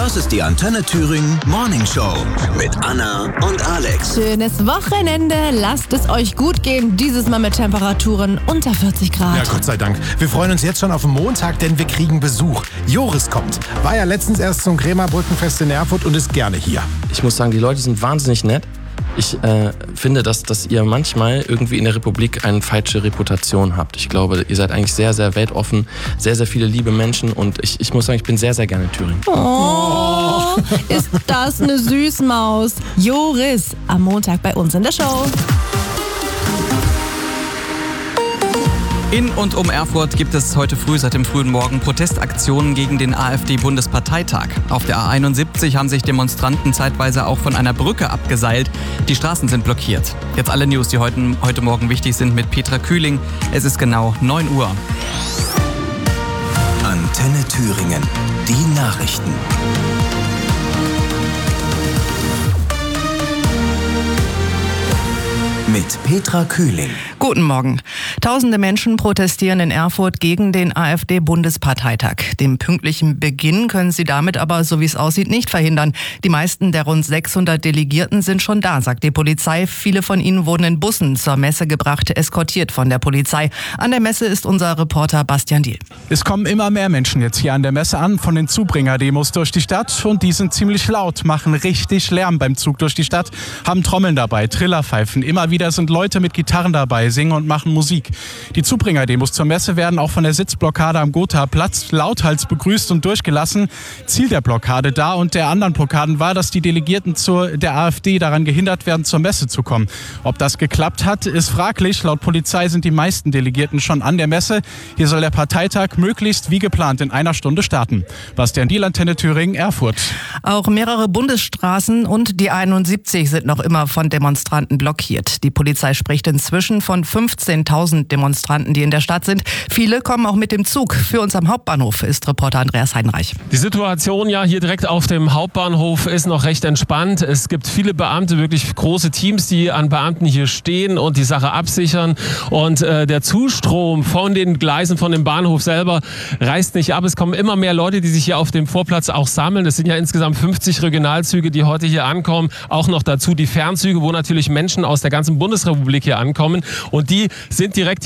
Das ist die Antenne Thüringen Morning Show mit Anna und Alex. Schönes Wochenende. Lasst es euch gut gehen. Dieses Mal mit Temperaturen unter 40 Grad. Ja, Gott sei Dank. Wir freuen uns jetzt schon auf den Montag, denn wir kriegen Besuch. Joris kommt. War ja letztens erst zum Krämerbrückenfest in Erfurt und ist gerne hier. Ich muss sagen, die Leute sind wahnsinnig nett. Ich finde, dass ihr manchmal irgendwie in der Republik eine falsche Reputation habt. Ich glaube, ihr seid eigentlich sehr, sehr weltoffen, sehr, sehr viele liebe Menschen und ich muss sagen, ich bin sehr, sehr gerne in Thüringen. Oh, ist das eine Süßmaus. Joris, am Montag bei uns in der Show. In und um Erfurt gibt es heute früh seit dem frühen Morgen Protestaktionen gegen den AfD-Bundesparteitag. Auf der A71 haben sich Demonstranten zeitweise auch von einer Brücke abgeseilt. Die Straßen sind blockiert. Jetzt alle News, die heute Morgen wichtig sind, mit Petra Kühling. Es ist genau 9 Uhr. Antenne Thüringen. Die Nachrichten. Mit Petra Kühling. Guten Morgen. Tausende Menschen protestieren in Erfurt gegen den AfD-Bundesparteitag. Den pünktlichen Beginn können sie damit aber, so wie es aussieht, nicht verhindern. Die meisten der rund 600 Delegierten sind schon da, sagt die Polizei. Viele von ihnen wurden in Bussen zur Messe gebracht, eskortiert von der Polizei. An der Messe ist unser Reporter Bastian Diehl. Es kommen immer mehr Menschen jetzt hier an der Messe an, von den Zubringer-Demos durch die Stadt. Und die sind ziemlich laut, machen richtig Lärm beim Zug durch die Stadt, haben Trommeln dabei, Trillerpfeifen. Immer wieder sind Leute mit Gitarren dabei, singen und machen Musik. Die Zubringer-Demos zur Messe werden auch von der Sitzblockade am Gotha-Platz lauthals begrüßt und durchgelassen. Ziel der Blockade da und der anderen Blockaden war, dass die Delegierten der AfD daran gehindert werden, zur Messe zu kommen. Ob das geklappt hat, ist fraglich. Laut Polizei sind die meisten Delegierten schon an der Messe. Hier soll der Parteitag möglichst wie geplant in einer Stunde starten. Bastian Diehl, Antenne Thüringen, Erfurt. Auch mehrere Bundesstraßen und die 71 sind noch immer von Demonstranten blockiert. Die Polizei spricht inzwischen von 15.000 Demonstranten, die in der Stadt sind. Viele kommen auch mit dem Zug. Für uns am Hauptbahnhof ist Reporter Andreas Heidenreich. Die Situation ja hier direkt auf dem Hauptbahnhof ist noch recht entspannt. Es gibt viele Beamte, wirklich große Teams, die an Beamten hier stehen und die Sache absichern. Und der Zustrom von den Gleisen, von dem Bahnhof selber reißt nicht ab. Es kommen immer mehr Leute, die sich hier auf dem Vorplatz auch sammeln. Es sind ja insgesamt 50 Regionalzüge, die heute hier ankommen. Auch noch dazu die Fernzüge, wo natürlich Menschen aus der ganzen Bundesrepublik hier ankommen. Und die sind direkt